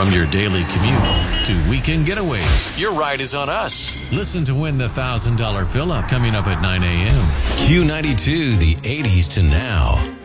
From your daily commute to weekend getaways, your ride is on us. Listen to win the $1,000 fill-up coming up at 9 a.m. Q92, the 80s to now.